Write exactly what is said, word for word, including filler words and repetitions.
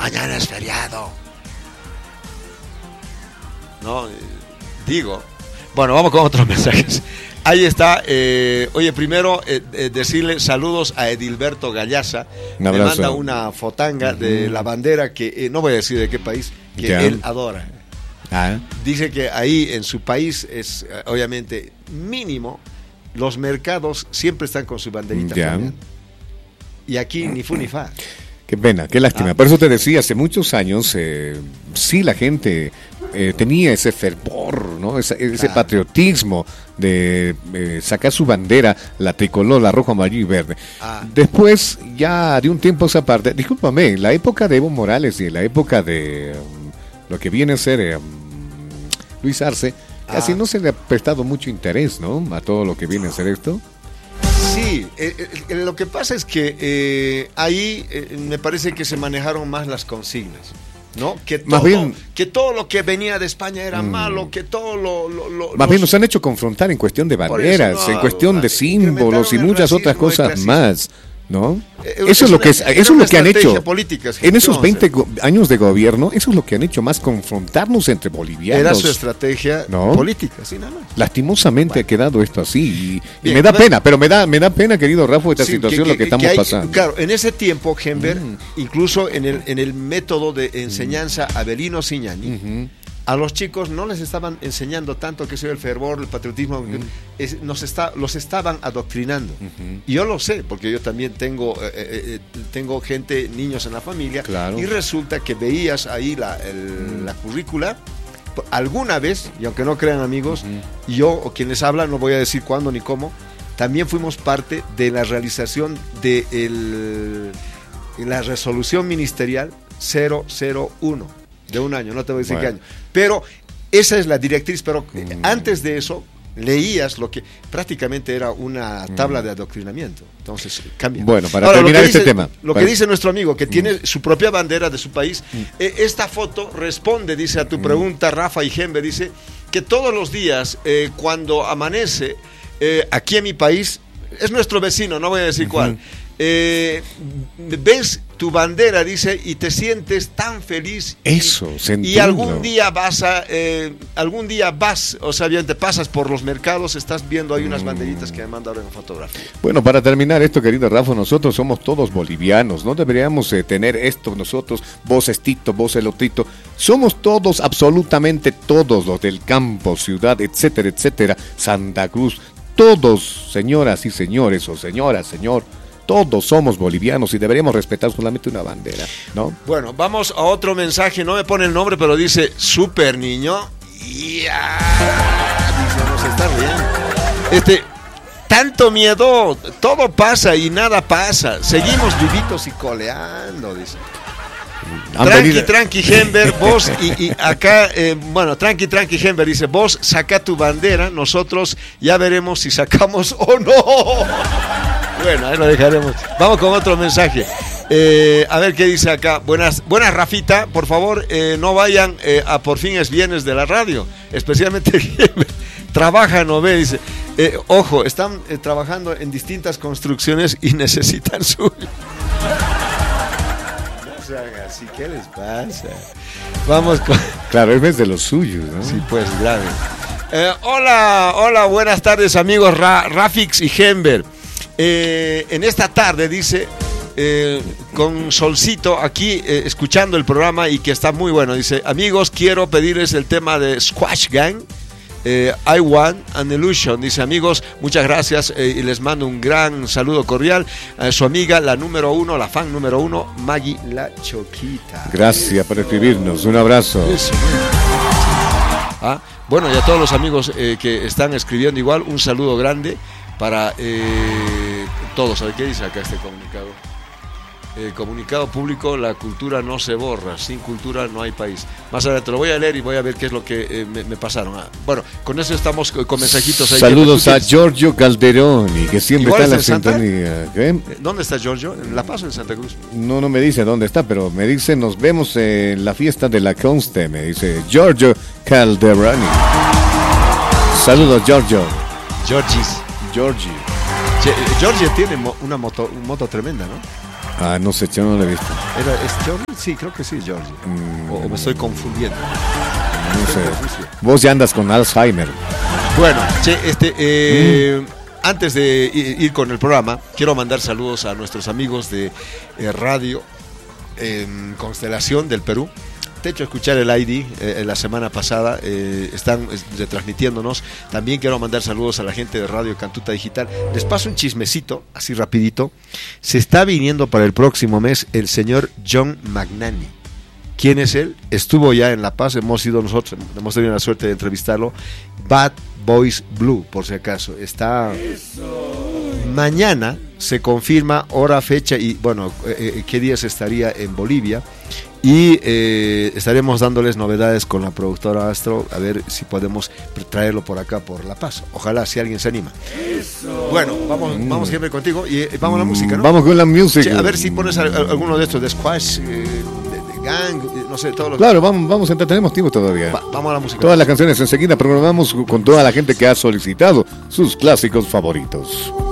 mañana es feriado. No, eh, digo. Bueno, vamos con otros mensajes. Ahí está. Eh, oye, primero eh, eh, decirle saludos a Edilberto Gallaza. Me manda una fotanga uh-huh. de la bandera que, eh, no voy a decir de qué país, que yeah. él adora. Ah. Dice que ahí en su país es, obviamente, mínimo, los mercados siempre están con su banderita. Yeah. Y aquí ni fu ni fa. Qué pena, qué lástima. Ah. Por eso te decía, hace muchos años, eh, sí la gente eh, tenía ese fervor, ¿no? Ese, ese ah. patriotismo de eh, sacar su bandera, la tricolor, la roja, amarillo y verde. Ah. Después, ya de un tiempo a esa parte, discúlpame, la época de Evo Morales y la época de um, lo que viene a ser um, Luis Arce, ah. casi no se le ha prestado mucho interés, ¿no? A todo lo que viene a ser esto. Sí, eh, eh, lo que pasa es que eh, ahí eh, me parece que se manejaron más las consignas, ¿no? Que todo, más bien, que todo lo que venía de España era mmm, malo, que todo lo... lo, lo más los, bien nos han hecho confrontar en cuestión de banderas, no, en cuestión de símbolos y muchas otras cosas más, ¿no? Eh, eso es lo que es, eso es lo que han hecho política, en esos veinte go- años de gobierno. Eso es lo que han hecho, más confrontarnos entre bolivianos. Era su estrategia, ¿no? Política, sí, nada más. Lastimosamente bueno. ha quedado esto así y, Bien, y me da pero, pena, pero me da me da pena, querido Rafa, esta sí, situación que, que, lo que estamos que hay, pasando. Claro, en ese tiempo, Gember, mm. incluso en el en el método de enseñanza mm. Avelino Siñani, uh-huh. a los chicos no les estaban enseñando tanto que soy el fervor, el patriotismo, uh-huh. es, nos está, los estaban adoctrinando. Uh-huh. Y yo lo sé, porque yo también tengo eh, eh, tengo gente, niños en la familia, claro. y resulta que veías ahí la, el, uh-huh. la currícula, alguna vez, y aunque no crean amigos, uh-huh. yo o quien les habla, no voy a decir cuándo ni cómo, también fuimos parte de la realización de el, la resolución ministerial cero cero uno. De un año, no te voy a decir bueno. qué año. Pero esa es la directriz, pero mm. antes de eso leías lo que prácticamente era una tabla mm. de adoctrinamiento. Entonces, cambia. Bueno, para Ahora, terminar dice, este tema. Lo para... que dice nuestro amigo, que mm. tiene su propia bandera de su país, mm. eh, esta foto responde, dice, a tu mm. pregunta, Rafa y Gembe, dice que todos los días, eh, cuando amanece, eh, aquí en mi país, es nuestro vecino, no voy a decir mm-hmm. cuál, eh, ves tu bandera, dice, y te sientes tan feliz. Eso, y, y algún día vas a, eh, algún día vas, o sea, bien te pasas por los mercados, estás viendo ahí unas banderitas que me mandaron en fotografía. Bueno, para terminar esto, querido Rafa, nosotros somos todos bolivianos, no deberíamos eh, tener esto nosotros, vos estito, vos el otrito, somos todos, absolutamente todos, los del campo, ciudad, etcétera, etcétera, Santa Cruz, todos, señoras y señores, o señoras, señor, todos somos bolivianos y deberíamos respetar solamente una bandera, ¿no? Bueno, vamos a otro mensaje, no me pone el nombre, pero dice, super niño, yeah. Dice, no se está riendo. Este, tanto miedo, todo pasa y nada pasa, seguimos vivitos y coleando, dice. Tranqui, tranqui, Gember, vos y, y acá, eh, bueno, tranqui, tranqui, Gember, dice, vos saca tu bandera, nosotros ya veremos si sacamos o no. Bueno, ahí lo dejaremos. Vamos con otro mensaje. Eh, a ver qué dice acá. Buenas, buenas Rafita, por favor, eh, no vayan eh, a Por Fin es Viernes de la radio, especialmente Gember. Trabaja, no ve, dice. Eh, ojo, están eh, trabajando en distintas construcciones y necesitan su... Así, ¿qué les pasa? Vamos con... Claro, es de los suyos, ¿no? Sí, pues, grave. Eh, hola, hola, buenas tardes, amigos Ra- Rafix y Gember. Eh, en esta tarde, dice, eh, con Solcito aquí, eh, escuchando el programa y que está muy bueno. Dice, amigos, quiero pedirles el tema de Squash Gang. Eh, I Want an Illusion. Dice, amigos, muchas gracias eh, y les mando un gran saludo cordial a su amiga, la número uno, la fan número uno, Maggie La Choquita. Gracias por escribirnos, un abrazo. Eso. Ah, bueno, y a todos los amigos eh, que están escribiendo igual, un saludo grande para eh, todos. A ver qué dice acá este comunicado. Eh, comunicado público, la cultura no se borra, sin cultura no hay país. Más adelante lo voy a leer y voy a ver qué es lo que eh, me, me pasaron. Ah, bueno, con eso estamos con mensajitos ahí. Saludos a Giorgio Calderoni, que siempre está en la sintonía. ¿Qué? ¿Dónde está Giorgio? ¿En La Paz o en Santa Cruz? No, no me dice dónde está, pero me dice, nos vemos en la fiesta de la Conste, me dice Giorgio Calderoni. Saludos, Giorgio. Giorgis. Giorgi. Giorgio tiene mo- una moto, una moto tremenda, ¿no? Ah, no sé, yo no lo he visto. ¿Era, ¿Es Georgie? Sí, creo que sí, Georgie. Mm. O, o me estoy confundiendo. No sé. Vos ya andas con Alzheimer. Bueno, che, este, eh, mm. antes de ir con el programa, quiero mandar saludos a nuestros amigos de eh, Radio eh, Constelación del Perú. De hecho, escuchar el I D eh, la semana pasada, eh, están retransmitiéndonos. También quiero mandar saludos a la gente de Radio Cantuta Digital. Les paso un chismecito, así rapidito. Se está viniendo para el próximo mes el señor John Magnani. ¿Quién es él? Estuvo ya en La Paz, hemos ido nosotros, hemos tenido la suerte de entrevistarlo. Bad Boys Blue, por si acaso. Está... Mañana se confirma hora, fecha y, bueno, eh, qué días estaría en Bolivia. Y eh, estaremos dándoles novedades con la productora Astro, a ver si podemos traerlo por acá, por La Paz. Ojalá, si alguien se anima. Bueno, vamos, mm. vamos siempre contigo y eh, vamos a la música, ¿no? Vamos con la música. Sí, a ver si pones a, a, alguno de estos de Squash, eh, de, de Gang, no sé, todos los... Claro, vamos, vamos a entrar, tenemos tiempo todavía. Va, vamos a la música. Todas las canciones enseguida programamos con toda la gente que ha solicitado sus clásicos favoritos.